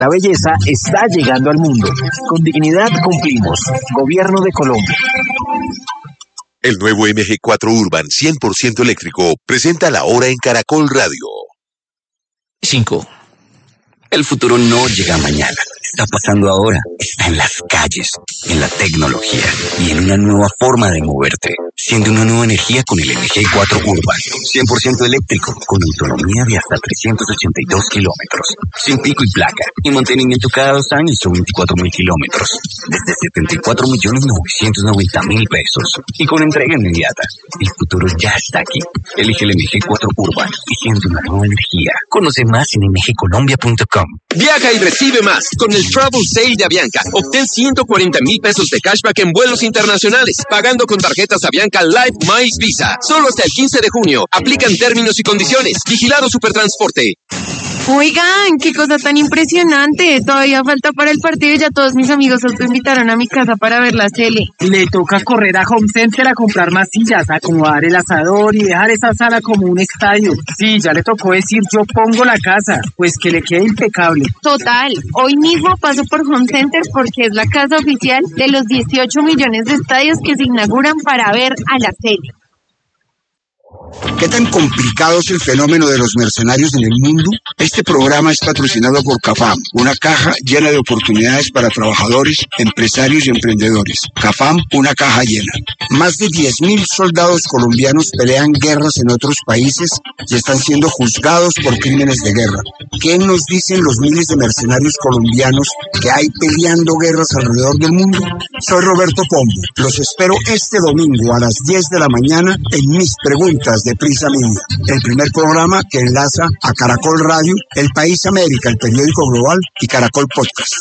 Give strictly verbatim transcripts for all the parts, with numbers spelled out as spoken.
La belleza está llegando al mundo. Con dignidad cumplimos. Gobierno de Colombia. El nuevo M G cuatro Urban cien por ciento eléctrico presenta la hora en Caracol Radio. cinco. El futuro no llega mañana. Está pasando ahora. Está en las calles, en la tecnología y en una nueva forma de moverte. Siente una nueva energía con el M G cuatro Urban. cien por ciento eléctrico, con autonomía de hasta trescientos ochenta y dos kilómetros. Sin pico y placa. Y mantenimiento cada dos años o veinticuatro mil kilómetros. Desde setenta y cuatro millones novecientos noventa mil pesos. Y con entrega inmediata. El futuro ya está aquí. Elige el M G cuatro Urban y siente una nueva energía. Conoce más en m g colombia punto com. Viaja y recibe más con el Travel Sale de Avianca. Obtén ciento cuarenta mil pesos de cashback en vuelos internacionales, pagando con tarjetas Avianca Live Miles Visa. Solo hasta el quince de junio. Aplican términos y condiciones. Vigilado Supertransporte. Oigan, qué cosa tan impresionante. Todavía falta para el partido y ya todos mis amigos auto invitaron a mi casa para ver la tele. Le toca correr a Home Center a comprar más sillas, a acomodar el asador y dejar esa sala como un estadio. Sí, ya le tocó decir yo pongo la casa, pues que le quede impecable. Total, hoy mismo paso por Home Center porque es la casa oficial de los dieciocho millones de estadios que se inauguran para ver a la tele. ¿Qué tan complicado es el fenómeno de los mercenarios en el mundo? Este programa es patrocinado por CAFAM, una caja llena de oportunidades para trabajadores, empresarios y emprendedores. CAFAM, una caja llena. Más de diez mil soldados colombianos pelean guerras en otros países y están siendo juzgados por crímenes de guerra. ¿Qué nos dicen los miles de mercenarios colombianos que hay peleando guerras alrededor del mundo? Soy Roberto Pombo. Los espero este domingo a las diez de la mañana en Mis Preguntas de Prisa Media, el primer programa que enlaza a Caracol Radio, El País América, el periódico global y Caracol Podcast.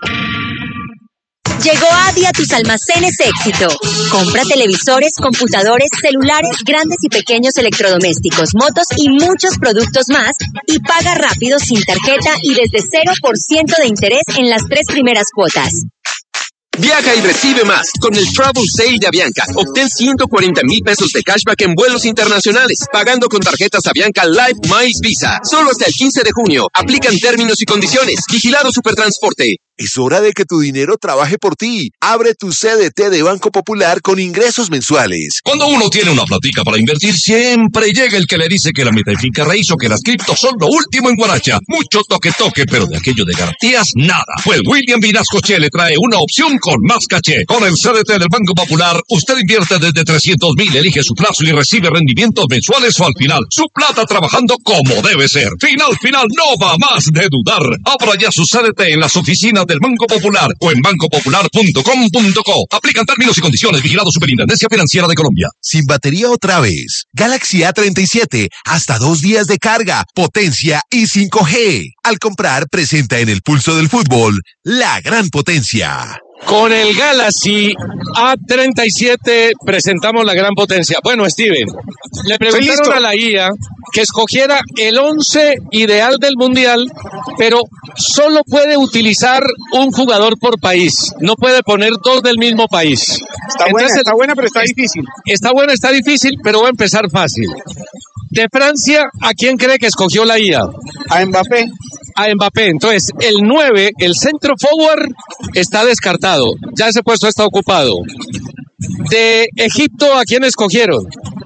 Llegó Adi a tus almacenes Éxito. Compra televisores, computadores, celulares, grandes y pequeños electrodomésticos, motos y muchos productos más y paga rápido sin tarjeta y desde cero por ciento de interés en las tres primeras cuotas. Viaja y recibe más con el Travel Sale de Avianca. Obtén ciento cuarenta mil pesos de cashback en vuelos internacionales, pagando con tarjetas Avianca Live Miles Visa. Solo hasta el quince de junio. Aplican términos y condiciones. Vigilado Supertransporte. Es hora de que tu dinero trabaje por ti. Abre tu C D T de Banco Popular con ingresos mensuales. Cuando uno tiene una platica para invertir, siempre llega el que le dice que la meta finca raíz o que las criptos son lo último en guaracha. Mucho toque-toque, pero de aquello de garantías, nada. Pues William Vinascoche le trae una opción con más caché. Con el C D T del Banco Popular, usted invierte desde trescientos mil, elige su plazo y recibe rendimientos mensuales o al final. Su plata trabajando como debe ser. Final, final, no va más de dudar. Abra ya su C D T en las oficinas del Banco Popular o en banco popular punto com punto co. Aplican términos y condiciones. Vigilado Superintendencia Financiera de Colombia. Sin batería otra vez. Galaxy A treinta y siete. Hasta dos días de carga, potencia y cinco G. Al comprar, presenta en el pulso del fútbol la gran potencia. Con el Galaxy A treinta y siete presentamos la gran potencia. Bueno, Steven, le preguntaron a la I A que escogiera el once ideal del Mundial, pero solo puede utilizar un jugador por país. No puede poner dos del mismo país. Está Entonces, buena, está buena, pero está difícil. Está buena, está difícil, pero voy a empezar fácil. De Francia, ¿a quién cree que escogió la I A? A Mbappé. A Mbappé. Entonces, el nueve, el centro forward, está descartado. Ya ese puesto está ocupado. De Egipto, ¿a quién escogieron?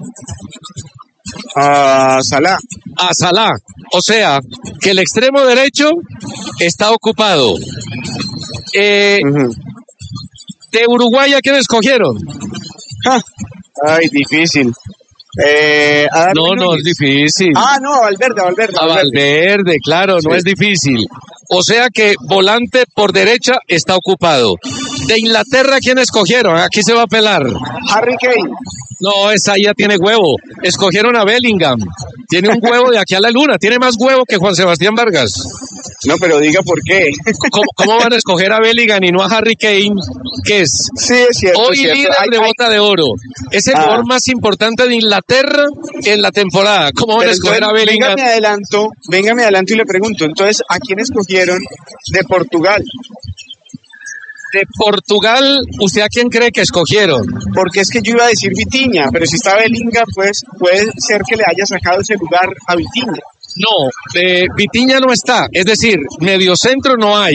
A Salah. A Salah. O sea, que el extremo derecho está ocupado. Eh, uh-huh. De Uruguay, ¿a quién escogieron? Ah, ay, difícil. Eh, no, no es difícil. Ah, no, Valverde, Valverde. A Valverde, claro, sí. No es difícil. O sea que volante por derecha está ocupado. De Inglaterra, ¿quién escogieron? Aquí se va a pelar. Harry Kane. No, esa ya tiene huevo. Escogieron a Bellingham. Tiene un huevo de aquí a la luna. Tiene más huevo que Juan Sebastián Vargas. No, pero diga por qué. ¿Cómo, cómo van a escoger a Bellingham y no a Harry Kane? ¿Qué es? Sí, es cierto. Hoy es cierto. líder Ay, de ay. bota de oro. Es el Ah. jugador más importante de Inglaterra en la temporada. ¿Cómo van Pero a escoger entonces, a Bellingham? Venga, me adelanto, venga, me adelanto y le pregunto. Entonces, ¿a quién escogieron de Portugal? De Portugal, ¿usted a quién cree que escogieron? Porque es que yo iba a decir Vitinha, pero si está Bellingham, pues puede ser que le haya sacado ese lugar a Vitinha. No, eh, Vitiña no está, es decir, mediocentro no hay.